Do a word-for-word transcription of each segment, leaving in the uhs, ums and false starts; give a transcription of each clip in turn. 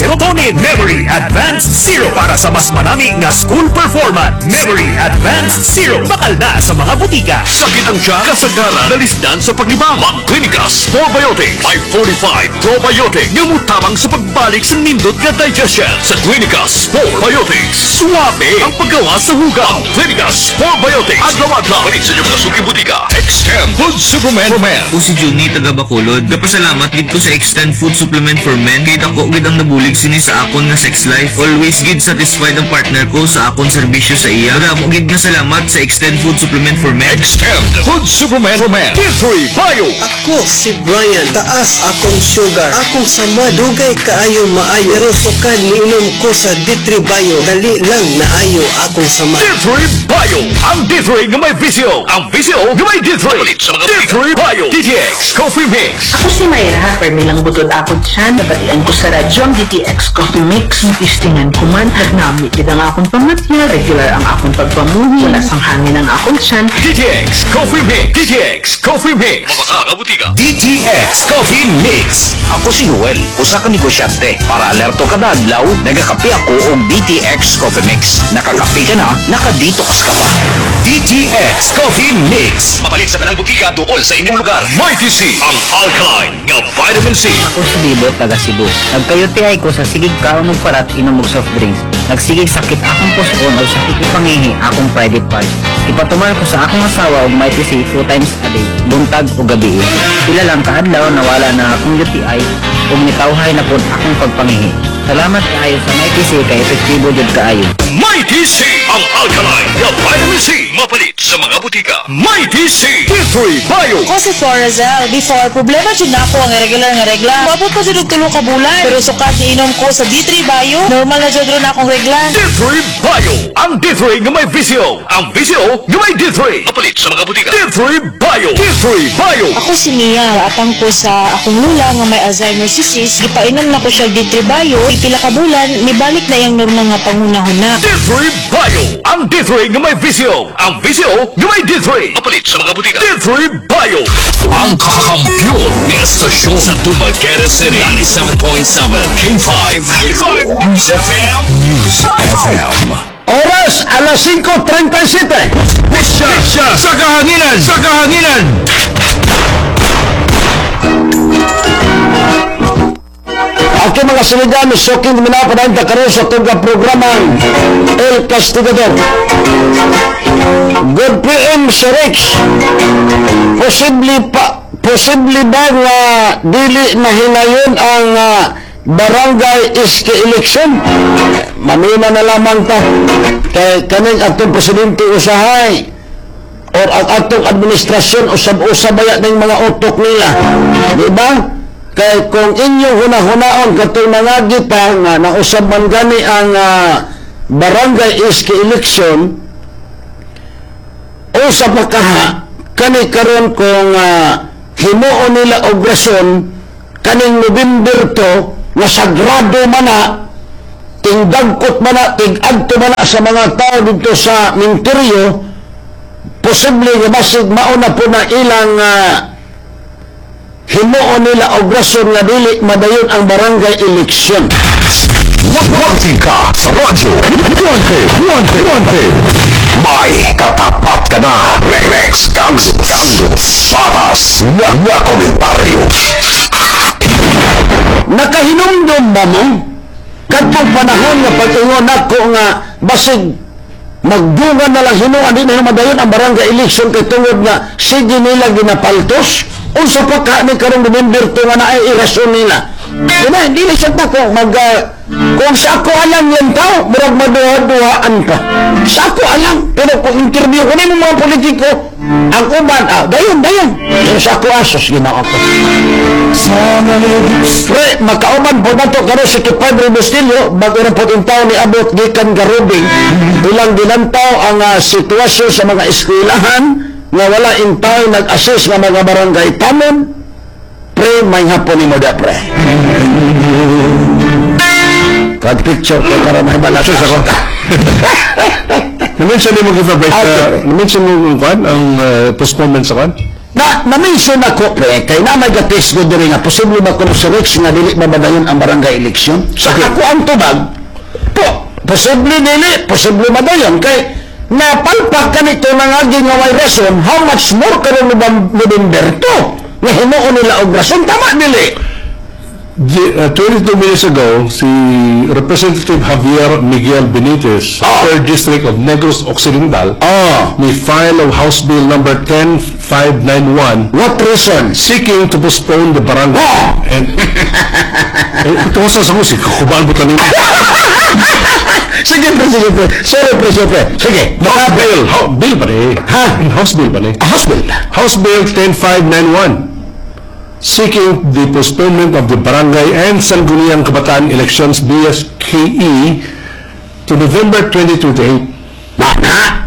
Protonin Memory Advanced Zero para sa mas marami nga school performance. Memory Advanced Zero bakal na sa mga butika. Sakit ang tiyan, kasagaran, nalisdan sa paglibang. Mag-Clinicas Probiotic five forty-five Probiotic nga mutabang sa pagbalik sa nindot nga digestion. Sa Clinicas Probiotics, suwabe ang paggawa sa hugaw. Clinicas Probiotics, adlaw-adlaw. Palit sa inyong nasuki butika. Extend Food Supplement for Men. Ako si Juni, taga Bacolod. Kapasalamat dito sa Extend Food Supplement for Men. Kaya ako gid ang nabulig sini sa akon nga sex life. Always gid satisfied ang partner ko sa akon serbisyo sa iya. Kaya mo gid nga salamat sa Extend Food Supplement for Men. Extend Food Supplement for Men. D three Bio. Ako si Brian, taas akong sugar. Akong sama, dugay kaayo maayo. Pero sukad niinom ko sa D three Bio. Dali lang naayo akong sama. D three Bio. Ang D three nga may visyo. Ang visyo nga may D three. D three Bio. D T X Coffee Mix. Ako si Mayra, permilang butod ako dyan. Nabatian ko sa radyo ang D T X Coffee Mix. Tistingan ko man, nagnamit din ang akong pamatya. Regular ang akong pagpamuhi. Wala sang hangin ang akong tiyan. D T X Coffee Mix. D T X Coffee Mix. Mabaka D T X Coffee Mix. Ako si Noel, usa ka negosyante. Para alerto ka na adlaw, nagakape ako og D T X Coffee Mix. Nakakape ka na, nakadetox ka pa. D T X Coffee Mix. Mapalit sa kanang butika doon sa inyong lugar. Mighty C, ang alkaline nga vitamin C. Ako si Libot, taga Cebu. Nagkayuti ay ko sa sigig kaon og parat inom og soft drinks. Nagsigig sakit akong puson o sakit ipangihi akong private part. Ipatumar ko sa akong asawa og Mighty C two times a day, buntag o gabi. Pila lang kaadlaw nawala na akong U T I ug nitawhay na pod akong pagpangihi. Salamat kaayo sa Mighty C kay epektibo jud kaayo. Mighty C, ang alkaline nga vitamin C. Mapalit sa mga butika. Mighty C. D three Bio. Ako si Florazel. Before, problema dyan na ako ang regular nga regla. Mabot pa dyan tulo ka bulan. Pero sukat iinom ko sa D three Bio, normal na dyan rin akong regla. D three Bio. Ang D three nga may visyo. Ang visyo nga may D three. Mapalit sa mga butika. D three Bio. D three Bio. Ako si Mia. Atang ko sa akong lula nga may Alzheimer's disease. Gipainom na ko siya D three Bio. Pila ka bulan, nibalik na yung normal nga pangunahuna. D three Bio. Ang D three nga may visyo. Ang visyo nga may D three. Mapalit sa mga butika. D three Bio. Ang kakakampiyon ng estasyon sa Dumaguete City. ninety-seven point seven K five. News F M. News F M. Oras, alas cinco treinta y siete. Pisya, pisya, sa kahanginan, sa kahanginan. Ako mga sinigang, soking minapadahin ta karon sa tuga programang El Castigador. Good P M Sir Rex. Posible pa, posible ba nga dili na hinayon ang uh, barangay iski election? Mamina na lamang ta. Kay kaning atong presidente usahay or ang atong administrasyon usab-usab baya ng mga utok nila. Di ba? Kay kung inyong hunahunahon katong nangagita nga nausab man gani ang uh, barangay iski election, usab makaha kani karon kung uh, himuon nila og rason kaning November to nga sagrado man na tingdagkot man na tig-adto man na sa mga tao dito sa Minteryo, posible nga basig mauna po na ilang uh, himuon nila og rason nga dili madayon ang barangay election. Wagwagin ka sa radyo. Wante, wante, wante. May katapat ka na. Rex Gangs, Gangs, Patas, nga nga komentaryo. Nakahinumdum ba mo? Katong panahon nga pag-ingon ako nga basig magdungan na lang hinuan din na madayon ang barangay election kay tungod nga sige nila ginapaltos. Unsa pa ka ni karong November to nga naay irasyon nila. Diba, hindi na siya na kung mag... Uh, kung sa ako alam yan tao, murag maduha-duhaan ka. Sa ako alam. Pero kung interview ko na yung mga politiko, ang uban, ah, dayon, dayon. Pero sa ako asos, ginawa ko. Pre, makauban po na to, karo si Kipadre Bustillo, bago na po yung tao ni Abot Gikan Garubing, bilang dinantaw ang uh, sitwasyon sa mga eskwelahan, nga wala in tao nag-assist nga mga barangay tamon. Pre, may hapon ni Moda, pre. Pag-picture ko para may balasos ako. Naminsan din mo ka, Vice, naminsan mo yung kwan, ang uh, postponement sa kwan? Na, na-mention ako, pre, kay na may gatis ko diri nga, posible ba kuno sa Rex nga dili mabadayon ang barangay eleksyon? Sa ako ang tubag, po, posible dili, posible madayon, kay napalpak ka nito ng aging nga may rason, how much more karon November to? Nga hinuon nila og rason, tama dili. The, uh, twenty-two minutes ago, si Representative Javier Miguel Benitez, Ah. third District of Negros Occidental, Oh, may file of House Bill number ten five nine one what reason? seeking to postpone the barangay. Ah. And, eh, ito sa sa musik, kakubaan mo tanin. Sige, pre, sige, pre. Sorry, pre, sorry, pre. Sige, House Bill, Ho- Bill ba ni? Ha? House Bill ba ni? hospital. House Bill ten five nine one seeking the postponement of the Barangay and Sangguniang Kabataan Elections B S K E to November twenty twenty-eight. Mana?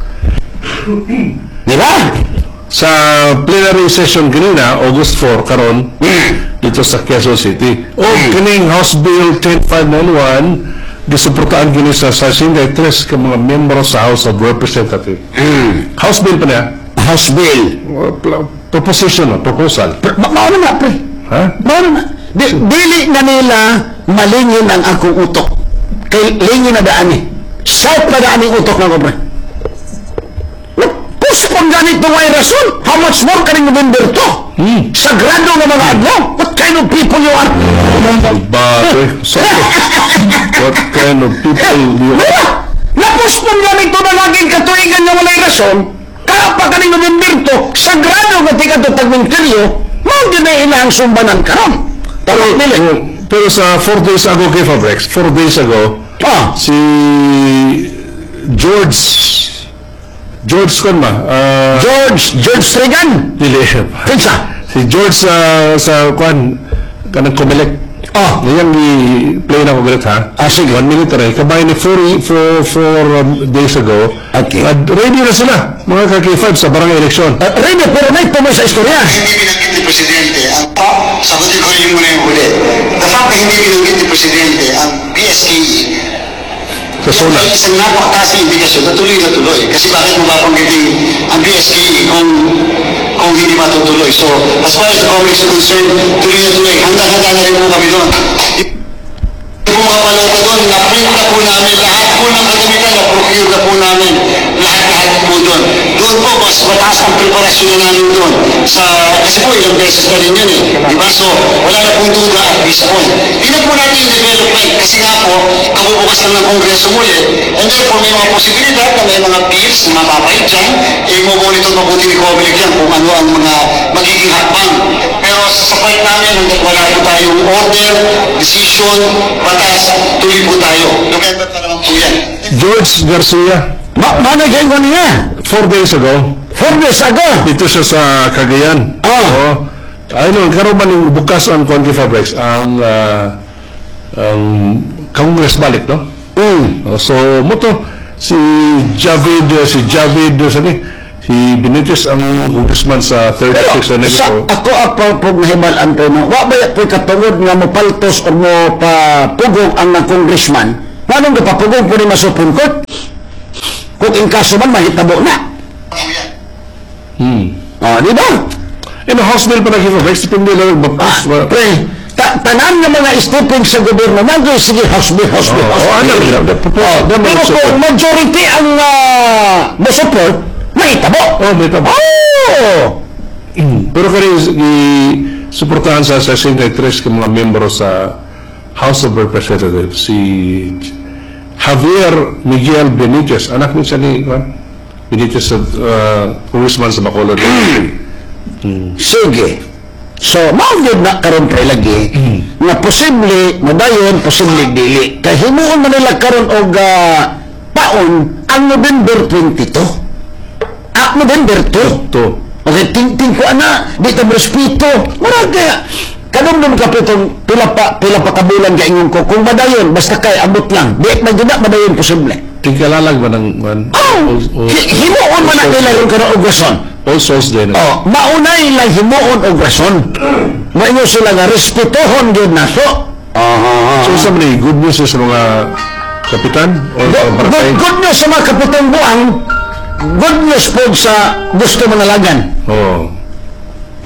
Di ba? Sa plenary session kanina, August four, karon dito sa Quezon City. O kining House Bill ten five nine one gisuportaan gini sa sixty-three ka mga membro sa House of Representatives. House Bill pa niya? House bill. Uh, pl- Proposition, no? Proposal. Pre, ma- mauna na, pre. Ha? Mauna na. Di, dili na nila malingin ang akong utok. Kay lingin na daan eh. South na daan yung utok na ko, pre. Puspon ganito may rason. How much more ka rin November to? Hmm. Sagrado na mga adlaw. What kind of people you are? Ba, eh, so, what kind of people you Wala! Napuspon ganito na laging katuigan na walay rason. Kapa ka rin November to. Sagrado ka tika to tagminteryo. Mga din na ilang sumbanan karon. Pero, nila. Eh, pero sa four days ago kay Fabrex, four days ago, Ah, si George, George kan ba? Uh, George, George Reagan. Dili. Kinsa? Si George sa, sa, kwan, kanang Comelec. Ah, Ngayon, i-play na ko galit, ha? Ah, sige. One minute rin. Kabay ni four, four, four um, days ago. Okay. At ready na sila, mga ka-K five sa barangay eleksyon. uh, Rene, pero may tumoy sa istorya. Hindi binanggit ni Presidente ang pa, sagutin ko rin muna yung huli. The fact na hindi binanggit ni Presidente ang B S K E, Sa yan SONA. ay isang napakataas na indikasyon na tuloy na tuloy. Kasi bakit mo babanggitin ang B S K E kung, kung hindi matutuloy? So, as far as the public is concerned, tuloy na tuloy. Handa-handa na rin po kami doon. Yung mga balota doon, na-print na po namin, lahat po ng kagamitan, na-procure na po namin, lahat-lahat po doon. Doon po, mas mataas ang preparasyon na namin doon. Sa, kasi po, ilang beses na rin yun eh. Diba? So, wala na pong duda at this point. Tingnan po natin yung development, kasi nga po, kabubukas lang ng Kongreso muli, and therefore may mga posibilidad na may mga bills na mapapait dyan, eh, mo-monitor mabuti ni Comelec yan kung ano ang mga magiging hakbang. Pero sa point namin, hanggang wala po tayong order, decision, batas, tuloy po tayo. November pa naman po yan. George Garcia, Ma managay ko niya. four days ago, Four days ago. dito siya sa Cagayan. Ah. Oo. Ayun, karon man yung bukas ang Conti Fabrex, ang, ah, ang Congress balik, no? Mm. Oh, so, mo to, si Javid, uh, si Javid, uh, sani, si Benitez ang congressman sa third Pero, district sa sa, Negro. ako ako pag nahimalan to no, wa ba po katungod nga mo paltos o mo papugong ang ng congressman, manong ka papugong po ni masupun ko? Kung in kaso man, mahitabo na. Hmm. Oh, di ba? Eh, no, House Bill pa na Fabrex, depende lang Ah, mag-pass. pre, ta tanan nga mga stepping sa gobyerno, nandoy, sige, house bill, house bill, Oh, house oh, ano, bill. ano, ano, Oh, ano, pero ano, kung majority ang uh, masupport, mahitabo. Oh, may tabo. Oh! Pero kaya i-suportahan sa sixty-three ka mga membro sa House of Representatives, si Javier Miguel Benitez, anak niya ni Juan Benitez, uh, congressman sa Bacolod. Sige. So, maugid na karon pre lagi na posible madayon, posible dili. Kay himuon man nila karon og ah, paon ang November twenty-two. Ah, November two. To. Okay, ting-ting ko ana, di ta respeto. Murag kaya kanong nung kapitong pila pa pila pa kabulan ka ingon ko kung madayon basta kay abot lang. Di na gyud na madayon posible. Tingkalalag ba ng Juan? Oh, hi- himuon man na nila yung karon og rason. All souls din. Oh, maunay lang himuon og rason. Mainyo sila nga respetohon gyud na so. Ah. So, sa mga good news sa mga kapitan o Good, mga barangay? good, good news sa mga kapitang buang, good news po sa gusto manalagan. Oo.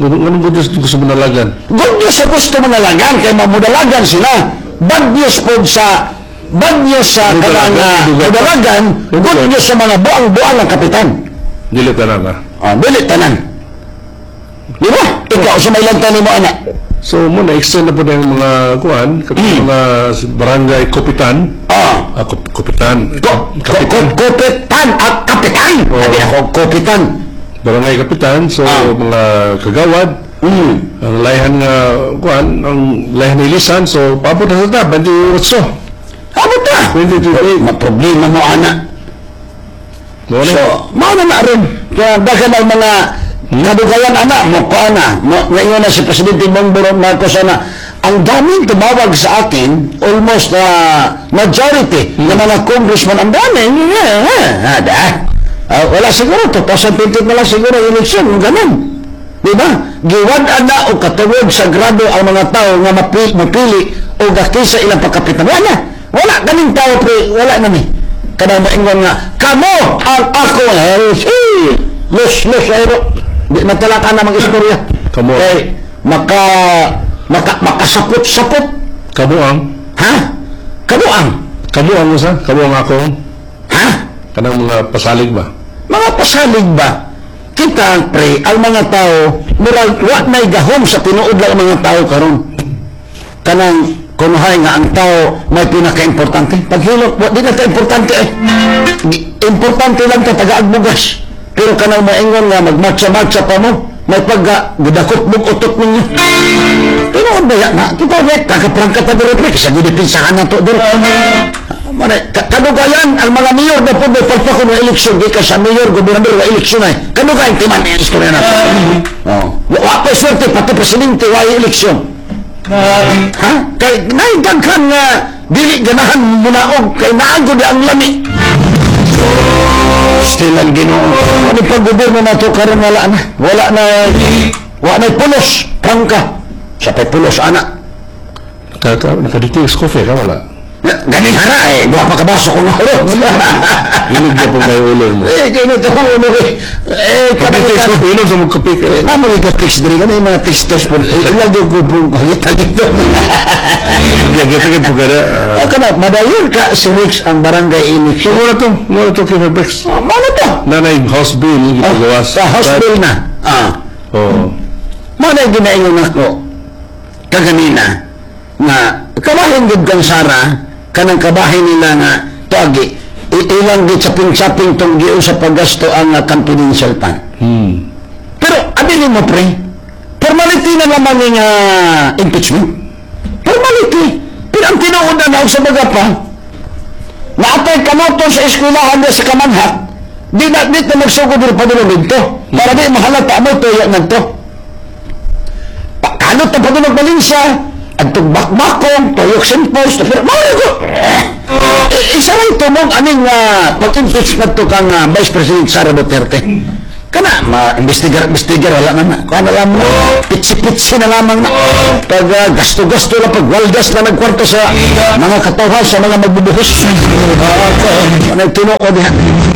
Anong anong good news gusto mo nalagan? Good news sa gusto manalagan, kay mamudalagan sila. Bad news po sa, bad news sa Mudalagan, kanang uh, mudalagan. mudalagan, good Mudalagan. news sa mga buang-buang ng kapitan. Dili tanan na. Ah, dili tanan. Di ba? Ikaw, sa may lantan mo, anak. So, mo na-extend na po na yung mga kuhan, mga barangay kapitan. Ah, Ah, kop- kapitan. ko, ko, ko, Kapitan. kopitan at kapitan. Oo. Sabi ako, kopitan. Barangay kapitan. So, Ah. mga kagawad. Hmm. Ang layahan nga, kuhan, ang layahan ni Lisan. So, papunta sa ta, twenty-eight. Amo ta. twenty-eight. Maproblema mo, anak. Mo na. So, mao na na rin. Kaya daghan ang mga kadugayan anak mo ko ana. Mo- Ngayon na si Presidente Bongbong Marcos ana. Ang daming tumawag sa akin, almost na majority ng mga congressman, ang dami. Yeah, yeah, ada. Ah, wala siguro, twenty twenty na lang siguro election, ganun. Di ba? Giwad ana o katungod sa grado ang mga tao nga mapili, mapili o gakisa ilang pagkapitan. Wala. Wala kaning tao, pre. Wala na ni. Kanang maingon nga, kamo ang ako. Hey, los, los, ayro. Di natalaka na mag-istorya. Kamo. Kay, maka, maka, makasapot-sapot. Kamu ang? Ha? Kamo ang? Kamu ang usa? Kamu ang ako? Ha? Kanang mga pasalig ba? Mga pasalig ba? Kita, pre, ang mga tao, murag, wa na'y gahom sa tinuod lang ang mga tao karon. Kanang, kunuhay nga ang tao may pinaka-importante. Paghilot, wa, di na ito importante eh. Di- Importante lang ito, taga-agbugas. Pero kanang maingon nga, magmatsa-matsa pa mo, may pagka, gudakot mong utot ninyo. Tinuod ba yan? Kita ba, kakaprangkat na dito, pre, kasi gudipinsahan na ito dito. Kanugayan, ang mga mayor na po may palpako ng eleksyon, di ka sa mayor, gobernador ng eleksyon ay, kanugayan, timan ang istorya na ito. Oh. Wa pa swerte, pati presidente, wa eleksyon. Ha? Kay naidaghan nga dili ganahan munaog kay naagod ang lami. Still ang Ginoo. Ano pag gobyerno na to karon wala na. Wala na wala na pulos, prangka. Sa pay pulos ana. Naka- Nakaditigs coffee ka wala? Ganing hara eh, duha pa kabaso ko nga ulo. Inog na po kayo ulo mo. Eh, kaya ito ko ulo eh. Eh, Nakaditigs kadang-kadang. coffee, inom sa mga kape ka. Namo ito text diri kanay mga textos po. Ilang do ko po hita dito. Gagawin po ka na. O kana madayon ka si Rex ang barangay ini. So, muna to. Muna to, Kevin Bex. Oh, ano to? Nanay, house bill, ipagawas. Sa house bill na. Ah. Oo. Muna ginaingon ako kaganina nga kabahin gud kang Sara kanang kabahin nila nga tuagi i- ilang gid saping-saping tong giun sa paggasto ang uh, confidential fund. Hmm. Pero abili mo pre, formality na naman ng uh, impeachment. Formality. Pero ang tinuod na naog sa baga pa na atay kamoto sa eskwelahan na sa Kamanhak, di na di na magsugod dito pa dito dito. Para di mahalata mo to yan nagto. Pakanot na padulog Valencia, at tugbakbakong, tuyok sinpost, pero mga ko, isa lang tumong aning uh, pag-impeach na to kang uh, Vice President Sara Duterte. Kana, ma-investigar-investigar, wala na na. Kung alam mo, pitsi-pitsi na lamang na. Pag uh, gasto-gasto na, pag waldas na nagkwarto sa mga katawhan, sa mga magbubuhos. Uh, Nagtunood yan.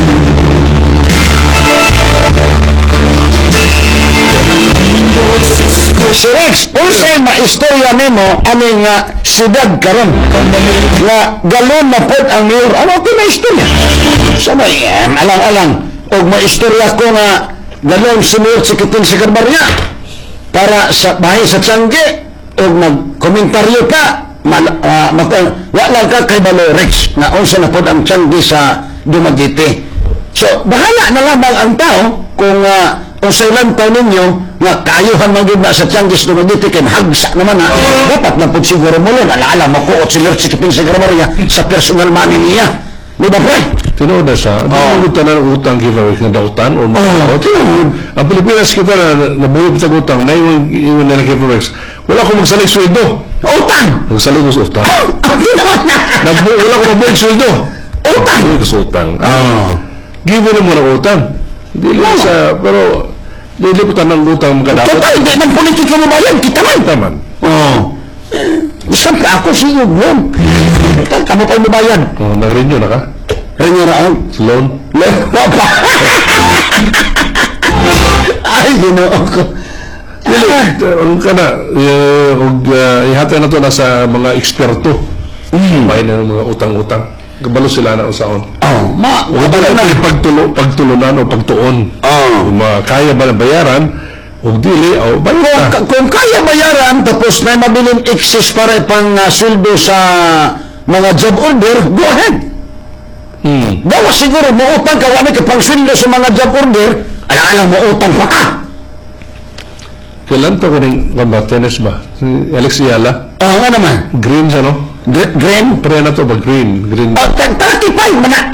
Si Rex, unsay maistorya nimo aning nga siyudad karon nga galon na pod ang mayor. Ano ko na istorya? Sa may um, alang-alang og maistorya ko nga galon si mayor si Kitin Sigarbarya para sa bahay sa Tiangge og nagkomentaryo ka mal, uh, mak- wala ka kay Balo Rex nga unsa na pod ang Tiangge sa Dumaguete. So bahala na lamang ang tao kung uh, kung sa ilang taon ninyo nga kaayuhan man yun na sa Tianggis Dumaguete kay hagsa naman na dapat na po siguro mo nun alaala makuot si Lord si Kiting Sigarbarya sa personal money niya, di ba pre? Tinood na siya. Hindi mo tanan ang utang giveaway na dautan o mga Oh, tinood. Ang Pilipinas kita na nabuhay sa utang na iwan iwan nila giveaway. Wala ko magsalig sweldo. Utang! Magsalig ko sa utang. Hindi naman na! Nabu- Wala ko mabuhay sweldo. Utang! Hindi ko sa utang. Ah. Give mo ng utang. Hindi lang sa, pero liliputan ng utang mga dapat. Total, hindi ng politika mo ba yan? Kita man! Taman. Oo. Isang ka ako si Yugnon. Kamu pa mo bayan? Oh, nag-renew na ka? Renew Raon? Loan? Lewa pa! Ay, ginoo ko. Dili, ang kana, uh, og uh, ihatan na to na sa mga eksperto. Mm. Bayan na ng mga utang-utang. Kabalo sila na usaon. Oh, ma, O ba na pagtulo, pagtulunan o pagtuon. Oh. Kung ma- kaya ba na bayaran, o dili, o Kung, bayad na. kung kaya bayaran, tapos may mabiling excess para pang uh, sweldo sa mga job order, go ahead. Hmm. Dawa siguro, mautang ka, wala ka pang sweldo sa mga job order, alam-alam, mautang pa ka. Kailan to kaning ba, tennis ba? Si Alex Ayala? Oo nga naman. Green siya, no? Gr- Green? Pre na to ba? Green. Green. Oh, thirty-five, mana.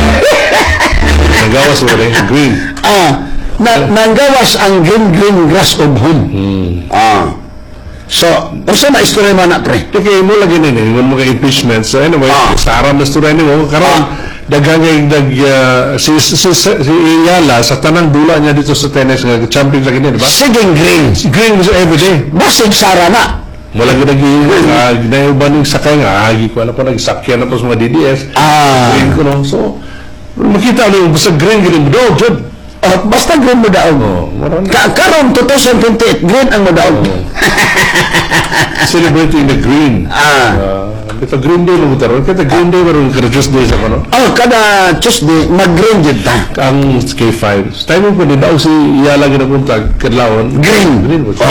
Nagawas mo rin. Green. Ah, na, nanggawas ang green-green grass of home. Ah. So, usa na istorya man na, pre. Kaya mo lagi na yun, mo mga impeachment. So anyway, Ah. sa aram na story mo, karon daghang yung dag, uh, si, si, si, si Ayala, sa tanang dula niya dito sa tennis, nga champion sa ganyan, di ba? Siging green. Green is everyday. Basig sara na. Wala ka nag-i, na ba nung sakay nga, agi ko, ano po, nagsakyan na po sa mga D D S. Ah. Green ko, no? So, makita mo yung basta green, green, do, job. Oh, basta green mo daog. Oh, marami. Ka karon twenty twenty-eight, green ang mo daog. Celebrating the green. Ah. Uh, ito green day lang ito. Kita green day maroon kada Tuesday sa kono. Oh, kada Tuesday, mag-green jud ta. Ang K five. Time mo din daw si Yala ginapunta kadlawon. Green. Green. Oh.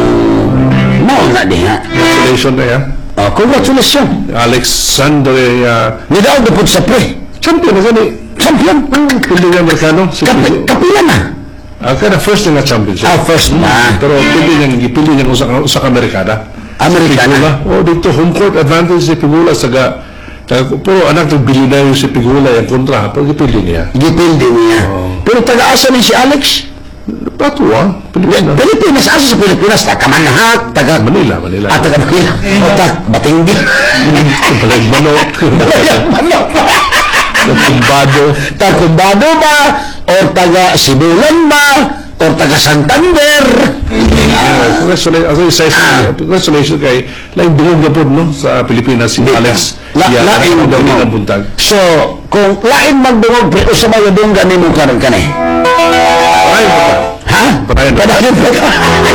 Mao na diha. Congratulations na ya. Oh, congratulations. Alexandre uh, Ni daog gapud sa pre. champion na gani. Champion. Pili nga Amerikano. Si Kapi kapila na. Ah, kada first nga champion siya. Ah, first na. Pero pili niyang ipili niyang usa usa ka Amerikana. Amerikana. Pigula. Oh, dito home court advantage si Pigula sa ga. Pero anak ng bilyonario si Pigula yung kontra. Pero ipili niya. Gipildi niya. Pero taga-asa ni si Alex? Patua. Pilipinas. Pilipinas, asa sa Pilipinas? Taga Manhat, taga Manila, Manila. Ah, taga Manila. O, taga Batinggi. Balag manok. Ano pa? Tumbado. Taga Kumbado ba? O taga Sibulan ba? O taga Santander? Congratulations. Congratulations kay laing dungog na po, no? Sa Pilipinas si Alex. La- Yeah, laing ang daw dungog. ng buntag. So, kung lain magdungog, pero sa mga dunggan ni mo karon ka na eh. Ay, Ha? Patayin na. Patayin na.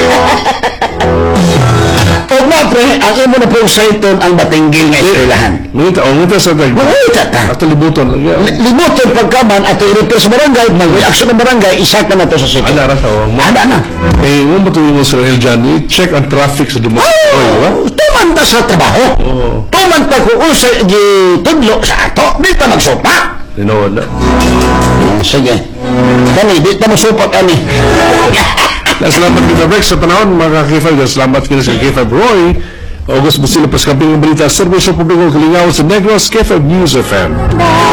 O nga, pre, ang imo na pong saiton ang Batinggil nga eskwelahan. Ngita, o ngita sa dag. Mangita ta. Ato libuton. Li- Libutin pagkaman at i-repair sa barangay, mag-reaction ng barangay, isa ka na to sa city. Ada ra sa o. Ada na. Eh, mo ba tuwing mo sa Rahel Jan, i-check ang traffic sa Dumaguete. Oh, di ba? Oh, tuman ta sa trabaho. Oo. Tuman ta kung usay di tudlo sa ato, di ta magsupa. Tinood na. Sige. Kani, di ta magsupa kani. Salamat kita Rex sa panahon mga K five. Salamat kita sa K five Roy. August Busilo Paskamping ng Balita, Servisyo Publiko Kalingaw sa Negros, K five News F M.